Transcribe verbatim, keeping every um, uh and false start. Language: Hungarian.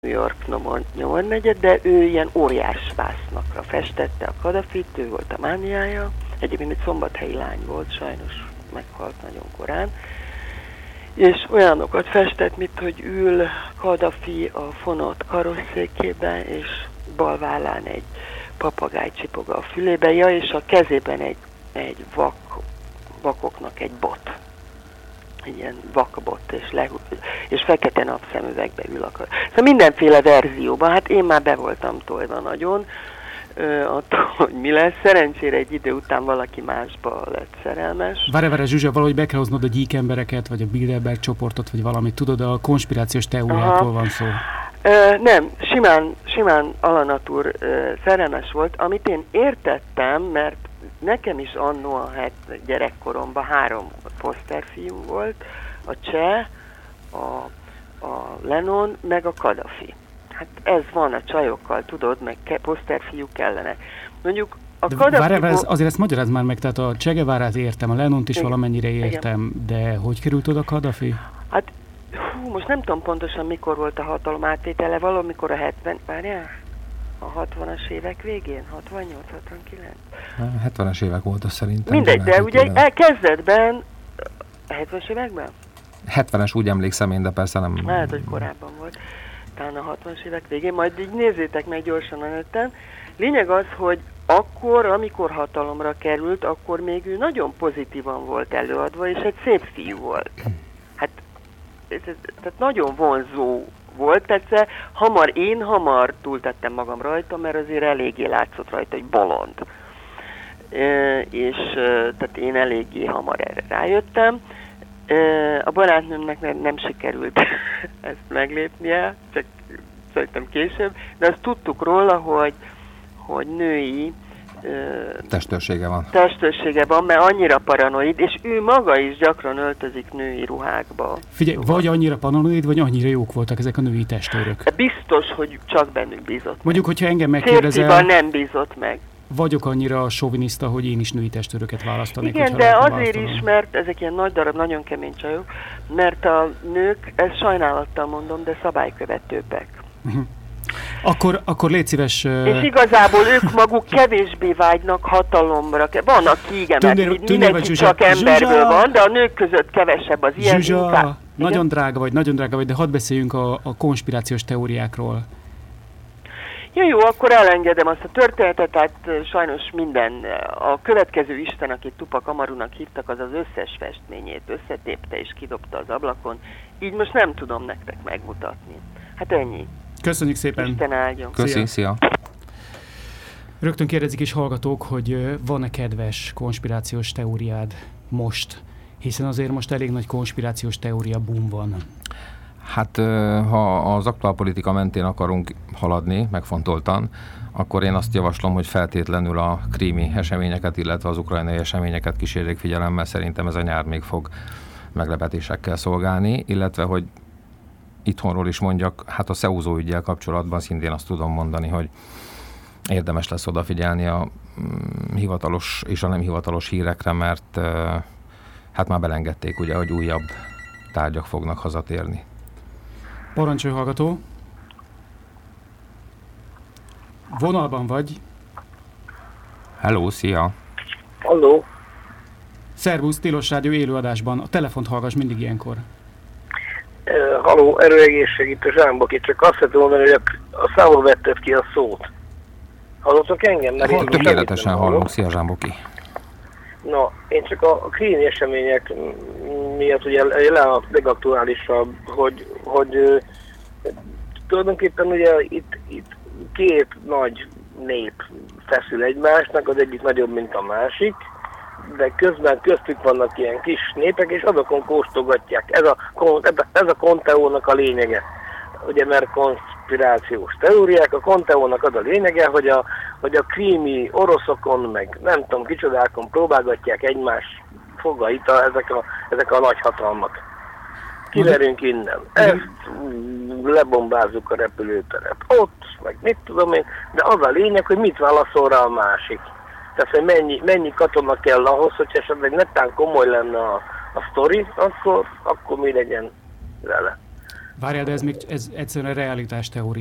New York nyomornegyed, de ő ilyen óriás vásznakra festette a Kadafit, ő volt a mániája. Egyébként egy szombathelyi lány volt, sajnos meghalt nagyon korán. És olyanokat festett, mint hogy ül Kadafi a fonott karosszékében, és bal vállán egy papagáj csipog a fülébe, ja, és a kezében egy, egy vak, vakoknak egy bot. Egy ilyen vakbot, és, le, és fekete napszemüvegbe ül a kar. Szóval mindenféle verzióban, hát én már be voltam tolva nagyon, attól, hogy mi lesz. Szerencsére egy idő után valaki másba lett szerelmes. Várj, várj, Zsuzsa, valahogy be kell hoznod a gyík embereket, vagy a Bilderberg csoportot, vagy valamit, tudod, a konspirációs teóriákról van szó. Ö, nem, simán, simán Alanatúr szerelmes volt, amit én értettem, mert nekem is annó a hát, gyerekkoromban három poszterfiú volt, a Cseh, a, a Lennon, meg a Kadafi. Hát ez van a csajokkal, tudod, meg ke- poszterfiú kellene. Mondjuk a Kadafi... Várj, várj, azért ezt magyarázd már meg, tehát a Che Guevárát értem, a Lennont is igen, valamennyire értem, igen. De hogy került oda Kadafi? Hát, hú, most nem tudom pontosan mikor volt a hatalom áttétele, valamikor a hetven, várjál, a hatvanas évek végén, hatvannyolc hatvankilenc. A hetvenes évek volt az szerintem. Mindegy, de ugye elkezdetben, a hetvenes években? hetvenes úgy emlékszem én, de persze nem... Lehet, hogy korábban volt. Talán a hatvanas évek végén, majd így nézzétek meg gyorsan a neten. Lényeg az, hogy akkor, amikor hatalomra került, akkor még ő nagyon pozitívan volt előadva, és egy szép fiú volt. Hát, ez, ez, tehát nagyon vonzó volt, persze hamar, én hamar túltettem magam rajta, mert azért eléggé látszott rajta, hogy bolond. E, és tehát én eléggé hamar erre rájöttem. A barátnőmnek nem, nem sikerült ezt meglépnie, csak szerintem később, de azt tudtuk róla, hogy, hogy női testőrsége van. Testőrsége van, mert annyira paranoid, és ő maga is gyakran öltözik női ruhákba. Figyelj, vagy annyira paranoid, vagy annyira jók voltak ezek a női testőrök. Biztos, hogy csak bennük bízott. Mondjuk, hogyha engem megkérdezel... Férfiban nem bízott meg. Vagyok annyira soviniszta, hogy én is női testőröket választanék. Igen, de azért is, mert ezek ilyen nagy darab, nagyon kemény csajok, mert a nők, ezt sajnálattal mondom, de szabálykövetőbbek. Uh-huh. Akkor, akkor légy szíves... Uh... És igazából ők maguk kevésbé vágynak hatalomra. Van, aki igen, tündér, mert mindenki csak emberből Zsuzsa! Van, de a nők között kevesebb az ilyen Zsuzsa, inkább. Nagyon drága vagy, nagyon drága vagy, de hadd beszéljünk a, a konspirációs teóriákról. Ja, jó, akkor elengedem azt a történetet, tehát sajnos minden, a következő isten, akit Tupac Amarunak hívtak, az az összes festményét összetépte és kidobta az ablakon, így most nem tudom nektek megmutatni. Hát ennyi. Köszönjük szépen. Isten áldjon. Köszi, szia. Rögtön kérdezik is hallgatók, hogy van-e kedves konspirációs teóriád most, hiszen azért most elég nagy konspirációs teória boom van. Hát ha az aktuálpolitika mentén akarunk haladni, megfontoltan, akkor én azt javaslom, hogy feltétlenül a krími eseményeket, illetve az ukrajnai eseményeket kísérjék figyelemmel, szerintem ez a nyár még fog meglepetésekkel szolgálni, illetve hogy itthonról is mondjak, hát a Szeúzó üggyel kapcsolatban szintén azt tudom mondani, hogy érdemes lesz odafigyelni a mm, hivatalos és a nem hivatalos hírekre, mert hát már belengedték ugye, hogy újabb tárgyak fognak hazatérni. Parancsolj, hallgató! Vonalban vagy? Hello, szia! Halló! Szervusz, Tilos Rádió élőadásban. A telefont hallgass mindig ilyenkor. Uh, halló, erőegészség, itt a Zsámbok, itt csak azt szeretném mondani, hogy a, a számon vetted ki a szót. Hallottak engem? Hall, tökéletesen hallom, szia Zsámboki! Na, én csak a, a krími események miatt ugye le a legaktuálisabb, hogy, hogy uh, tulajdonképpen ugye itt, itt két nagy nép feszül egymásnak, az egyik nagyobb, mint a másik, de közben köztük vannak ilyen kis népek, és azokon kóstogatják. Ez a, ez a Conteónak a lényege. Ugye, mert konspirációs teóriák, a Conteónak az a lényege, hogy a, hogy a krími oroszokon, meg nem tudom kicsodákon próbálgatják egymás fogait a, ezek, a, ezek a nagyhatalmak. Kiverünk innen. Ezt lebombázzuk a repülőteret. Ott, meg mit tudom én, de az a lényeg, hogy mit válaszol rá a másik. Tehát, hogy mennyi, mennyi katona kell ahhoz, hogy esetleg nettán komoly lenne a, a sztori, akkor, akkor mi legyen vele. Várjál, de ez még ez egyszerűen a realitás teória.